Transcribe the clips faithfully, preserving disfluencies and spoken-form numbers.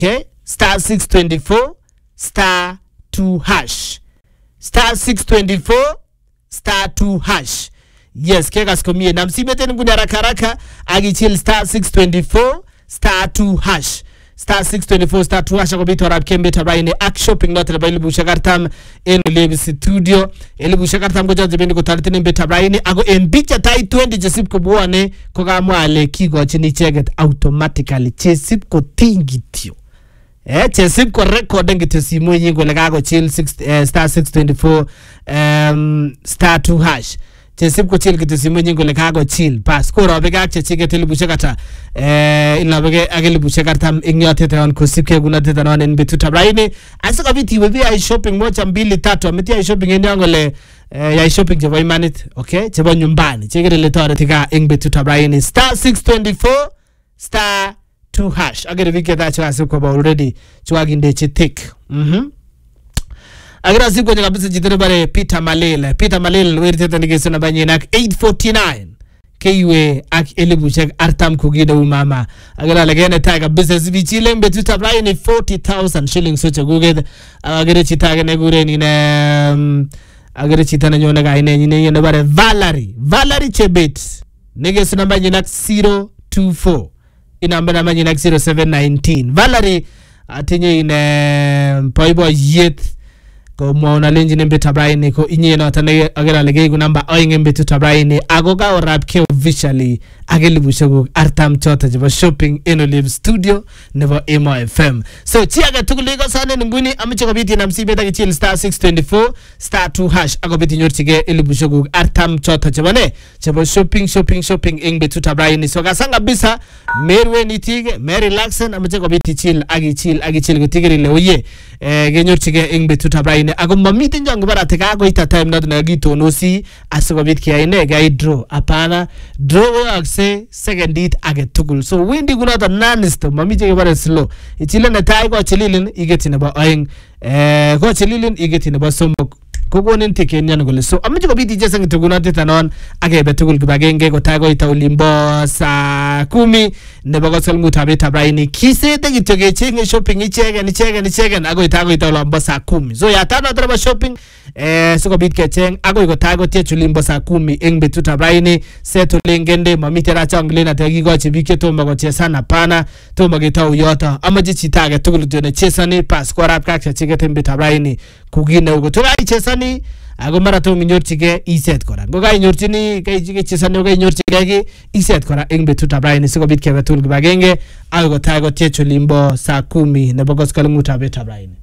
Okay, star six twenty-four star two hash. Star six twenty-four star two hash. Yes, kega skomie na msibete nguni haraka haraka agichil star six twenty-four star two hash. Star six twenty-four star two hash akobito rap kembe tabaini ak shopping not tabaili bushakartam en live studio ele bushakartam go jaje bendi ko tartine be tabaini ago en bicha tai twenty jesip ko buone ko ga mwale kigo chini cheget automatically jesip ko tingitio eh jesip ko record ngite simo yingo le ga go chill six uh, star six twenty-four um star two hash jesip ko chill ngite simo yingo le ga go chill pass ko robe ga che chige tele bushakata eh ina bege ageli bushakartam ingyote tan ko sipke gunate tan en betu tabaini asaka biti we bi shopping moja mbili tatu ametia shopping enyango le eh, ya shopping je boy manit okay je bo nyumbani chegere le tore tika ing betu tabaini star six twenty-four star two hash agere vike ta chwa siko ba already chwa ginde chitik mhm agra siko je kabisa jitere bare Peter Malele Peter Malele werite tan gesena banyenak eight forty-nine Kaywe ak elibushek artam kugida umama agala lagene taga business bichile mbetu tabrai ni forty thousand shillings socha guged agere chitaga ne gure ni ne agere chitana nyona ga ine ni ne bare Valerie Valerie Chebet nege sunamba nyinak zero two four inamba namba nyinak zero seven one nine Valerie atinye ine poibo yet ko mona lenji nembe tabraini ko inye no tane agera lege gu namba oinge mbetu tabraini agoga orap ke officially agelibu shogo artam chota jiba shopping in Olive studio never Emo F M so chiaga tukuligo sane nguni amiche ko biti na msibeta ke chill star six twenty-four star two hash agobiti nyortige elibu shogo artam chota jiba ne jiba shopping shopping shopping ing betu tabraini so gasanga bisa merwe nitige mer relaxen amiche ko biti chill agi chill agi chill go tigeri le oye eh genyortige ing betu tabraini ago mamite njangu bara teka go ita time not na gito no si asogo bit kia ine ga draw apana draw akse second it age tugul so windi guna ta nanisto mamite bara slow ichile na tai go chililin igetine ba oing eh go chililin igetine ba sombo kogonin tike nyan gole so amje ko biti jesa ngituguna tetanon age betugul gibagenge go tago ita ulimbo sa kumi ne bago salmu tabe tabraini kise te gitoge chenge shopping ichege ni chege ni chege ago itago ita ulimbo sa kumi so ya tano traba shopping eh so ko bitke cheng ago go tago te chulimbo sa kumi eng betu tabraini seto lengende mamite ra changlena te gigo chibike to mago chesana pana to magita uyota amaji chitage tugul tone chesani pass ko rap ka chege tembe tabraini kugine ugo to ai chesani ago marato nyorchige iset kora go ga nyorchini kai jige chesano ga nyorchige gi iset kora eng betu tabraini siko bitke betul gibagenge ago tago techo limbo saa kumi ne bogos kalmuta be tabraini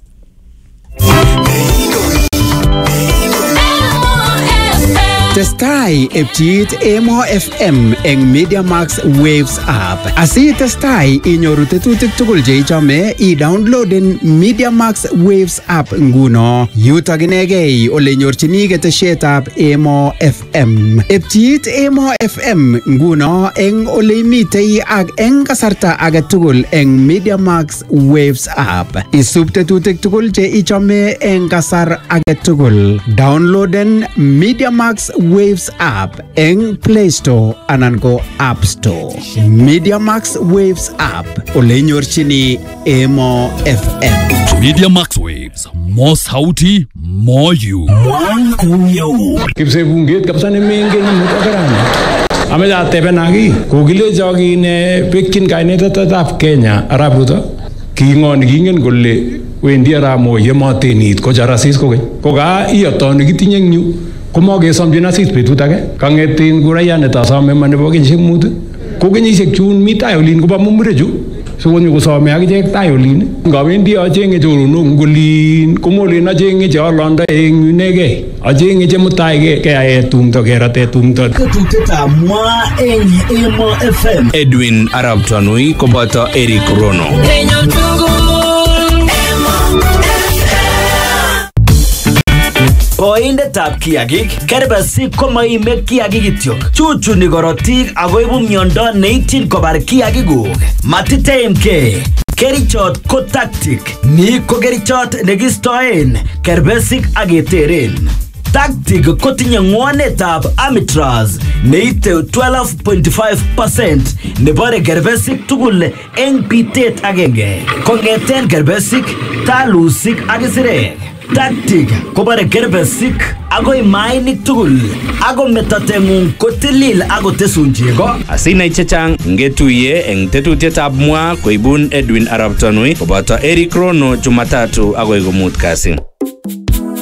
Testai epchit Emo F M eng Media Max Waves app. Asi testai inyoru tetutik tugul je ichome i downloaden Media Max Waves app nguno. Yuto ginegei ole nyorchini keteshet app Emo F M. Epchit Emo F M nguno eng ole imitei ak eng kasarta age tugul eng Media Max Waves app. Isub tetutik tugul je ichome eng kasar age tugul. Downloaden Media Max Waves app eng Play Store anan ko App Store. Media Max Waves app ole nyorchini Emo F M. Media Max Waves, more sauti, more you. Kipse bunget kapsane menge na mutakarana. Amela tebenagi kugile jogi ne pekin kainetat of Kenya arabuto kingon gingen golle wendi aramo yemotenit ko jarasis ko ko ga iyotoni gitinye nyu komo ge somjina sit betut age kangetin kuraya netasome mane bo kenyisiek mut ko kenyisiek chun mi tayolin ko ba mumureju so woni ko some age je tayolin ngawendi achenge choronok ngolin komolen achenge che alondo eng inege achenge che mutai ge ke ae tumto kerate tumto Tuteta mwa eng Emo F M. Edwin Arab Tanui koboto Eric Rono. Koindetab kiagik kerbesi komaime kiagik kityok. Chuchuni korotik akoibu miondo neityin kobar kiagikuk. Matiteimke. Kerichot ko tactic. Ni ko kerichot nekistoen kerbesik ak keteren. Tactic kotinye ng'wanetab Amitraz neite twelve point five percent nebore kerbesik tugul eng pitet agenge. Kong'eten kerbesik, talusik ak isirek. Tactic kobore kerbesik agoi mainik tugul ako metateng'ung kotilil ako tesun chego. Asinai chechang ngetuye eng tetutietab mwa koibun Edwin Arap Tanui koboto Eric Rono Jumatatu agoi komut kasi.